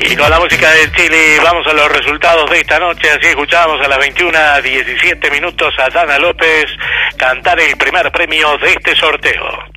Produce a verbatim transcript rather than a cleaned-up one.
Y con la música de Chile vamos a los resultados de esta noche. Así escuchamos a las veintiuna diecisiete minutos a Dana López cantar el primer premio de este sorteo.